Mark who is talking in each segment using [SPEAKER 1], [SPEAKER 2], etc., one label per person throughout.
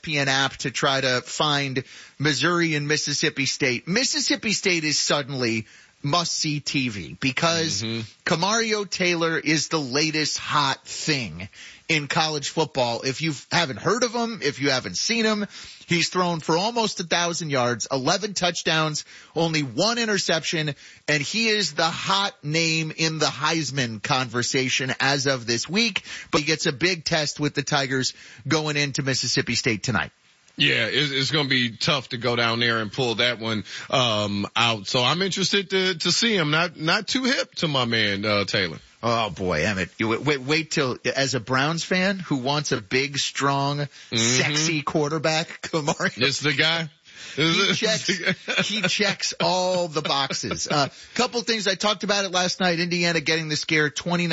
[SPEAKER 1] ESPN app to try to find Missouri and Mississippi State. Mississippi State is suddenly must-see TV because Kamario Taylor is the latest hot thing in college football. If you haven't heard of him, if you haven't seen him, he's thrown for almost 1,000 yards, 11 touchdowns, only 1 interception, and he is the hot name in the Heisman conversation as of this week. But he gets a big test with the Tigers going into Mississippi State tonight.
[SPEAKER 2] Yeah, it's going to be tough to go down there and pull that one out. So I'm interested to see him. Not too hip to my man Taylor.
[SPEAKER 1] Oh boy, Emmett! Wait till, as a Browns fan who wants a big, strong, sexy quarterback, Kamario.
[SPEAKER 2] It's the guy.
[SPEAKER 1] He checks all the boxes. Couple things. I talked about it last night. Indiana getting the scare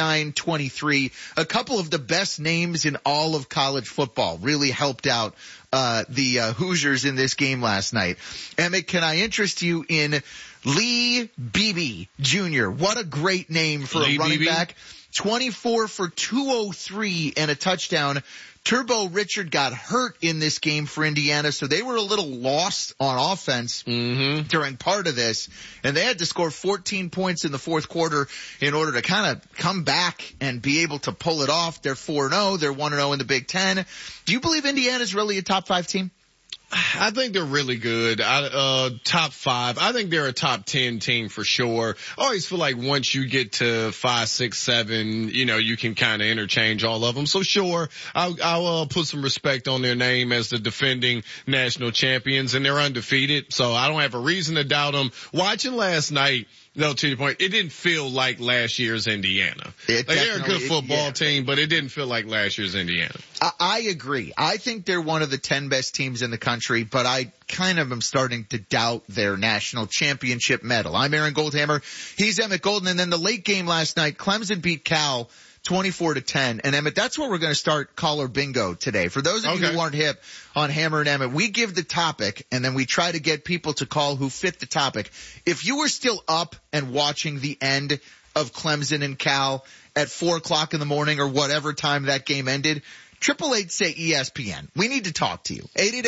[SPEAKER 1] 29-23. A couple of the best names in all of college football really helped out the Hoosiers in this game last night. Emmett, can I interest you in Lee Beebe Jr.? What a great name for a running back. 24 for 203 and a touchdown. Turbo Richard got hurt in this game for Indiana, so they were a little lost on offense during part of this, and they had to score 14 points in the fourth quarter in order to kind of come back and be able to pull it off. They're 4-0. They're 1-0 in the Big Ten. Do you believe Indiana's really a top 5 team?
[SPEAKER 2] I think they're really good. Top 5. I think they're a top 10 team for sure. I always feel like once you get to 5, 6, 7, you can kind of interchange all of them. So sure, I'll put some respect on their name as the defending national champions, and they're undefeated. So I don't have a reason to doubt them. Watching last night, no, to the point, it didn't feel like last year's Indiana. They're a good football team, but it didn't feel like last year's Indiana.
[SPEAKER 1] I agree. I think they're one of the 10 best teams in the country, but I kind of am starting to doubt their national championship medal. I'm Aaron Goldhammer. He's Emmett Golden. And then the late game last night, Clemson beat Cal 24-10. And Emmett, that's where we're going to start caller bingo today. For those of you who aren't hip on Hammer and Emmett, we give the topic and then we try to get people to call who fit the topic. If you were still up and watching the end of Clemson and Cal at 4:00 in the morning or whatever time that game ended, 888 say ESPN. We need to talk to you.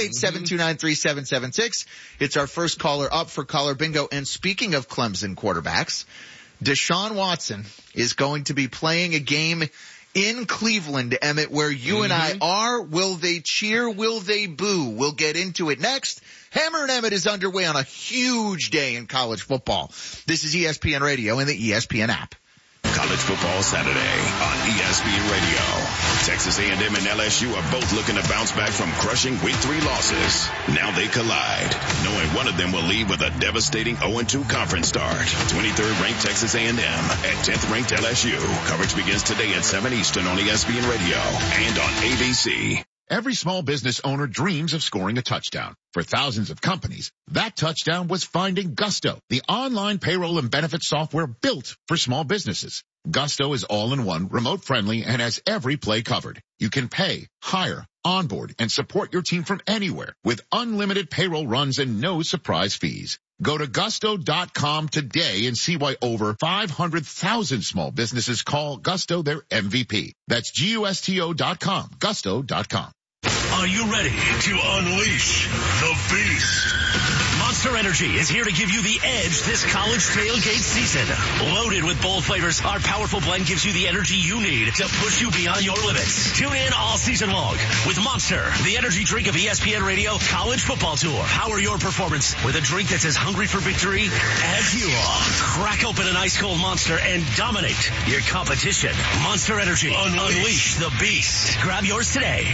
[SPEAKER 1] 888-729-3776. It's our first caller up for caller bingo. And speaking of Clemson quarterbacks, Deshaun Watson is going to be playing a game in Cleveland, Emmett, where you and I are. Will they cheer? Will they boo? We'll get into it next. Hammer and Emmett is underway on a huge day in college football. This is ESPN Radio and the ESPN app.
[SPEAKER 3] College Football Saturday on ESPN Radio. Texas A&M and LSU are both looking to bounce back from crushing Week 3 losses. Now they collide, knowing one of them will leave with a devastating 0-2 conference start. 23rd ranked Texas A&M at 10th ranked LSU. Coverage begins today at 7 Eastern on ESPN Radio and on ABC.
[SPEAKER 4] Every small business owner dreams of scoring a touchdown. For thousands of companies, that touchdown was finding Gusto, the online payroll and benefits software built for small businesses. Gusto is all-in-one, remote-friendly, and has every play covered. You can pay, hire, onboard, and support your team from anywhere with unlimited payroll runs and no surprise fees. Go to gusto.com today and see why over 500,000 small businesses call Gusto their MVP. That's GUSTO.com, gusto.com.
[SPEAKER 5] Are you ready to unleash the beast? Monster Energy is here to give you the edge this college tailgate season. Loaded with bold flavors, our powerful blend gives you the energy you need to push you beyond your limits. Tune in all season long with Monster, the energy drink of ESPN Radio College Football Tour. Power your performance with a drink that's as hungry for victory as you are. Crack open an ice-cold Monster and dominate your competition. Monster Energy. Unleash the beast. Grab yours today.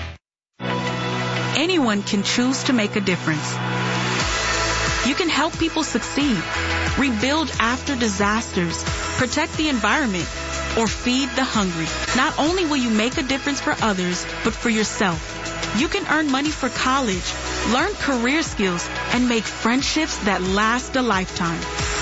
[SPEAKER 6] Anyone can choose to make a difference. You can help people succeed, rebuild after disasters, protect the environment, or feed the hungry. Not only will you make a difference for others, but for yourself. You can earn money for college, learn career skills, and make friendships that last a lifetime.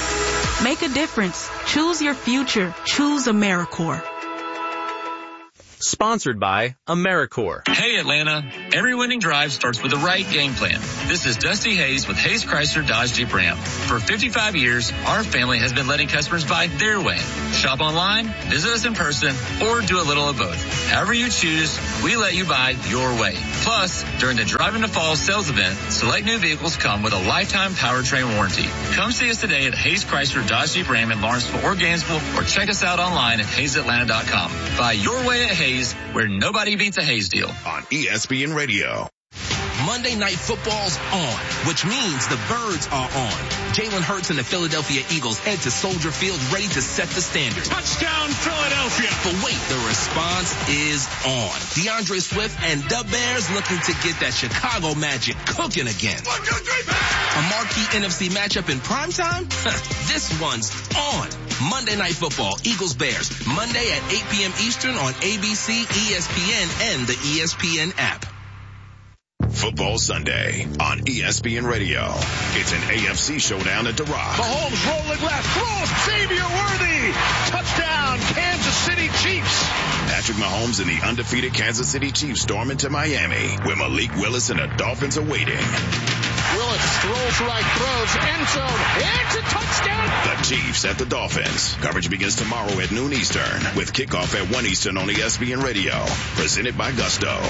[SPEAKER 6] Make a difference. Choose your future. Choose AmeriCorps.
[SPEAKER 7] Sponsored by AmeriCorps.
[SPEAKER 8] Hey Atlanta, every winning drive starts with the right game plan. This is Dusty Hayes with Hayes Chrysler Dodge Jeep Ram. For 55 years, our family has been letting customers buy their way. Shop online, visit us in person, or do a little of both. However you choose, we let you buy your way. Plus, during the Drive into Fall sales event, select new vehicles come with a lifetime powertrain warranty. Come see us today at Hayes Chrysler Dodge Jeep Ram in Lawrenceville or Gainesville, or check us out online at HayesAtlanta.com. Buy your way at Hayes, where nobody beats a Hayes deal.
[SPEAKER 3] On ESPN Radio.
[SPEAKER 9] Monday Night Football's on, which means the Birds are on. Jalen Hurts and the Philadelphia Eagles head to Soldier Field ready to set the standard.
[SPEAKER 5] Touchdown Philadelphia.
[SPEAKER 9] But wait, the response is on. DeAndre Swift and the Bears looking to get that Chicago magic cooking again.
[SPEAKER 5] 1, 2, 3, pass!
[SPEAKER 9] A marquee NFC matchup in primetime? This one's on. Monday Night Football, Eagles Bears, Monday at 8 p.m. Eastern on ABC, ESPN, and the ESPN app.
[SPEAKER 3] Football Sunday on ESPN Radio. It's an AFC showdown at the Rock.
[SPEAKER 5] Mahomes rolling left, throws, Xavier Worthy. Touchdown, Kansas City Chiefs.
[SPEAKER 3] Patrick Mahomes and the undefeated Kansas City Chiefs storm into Miami, where Malik Willis and the Dolphins are waiting.
[SPEAKER 5] Willis throws right, throws, end zone, it's a touchdown.
[SPEAKER 3] The Chiefs at the Dolphins. Coverage begins tomorrow at noon Eastern, with kickoff at 1 Eastern on ESPN Radio. Presented by Gusto.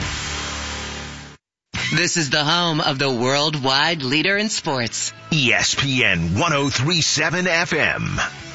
[SPEAKER 10] This is the home of the worldwide leader in sports.
[SPEAKER 5] ESPN 103.7 FM.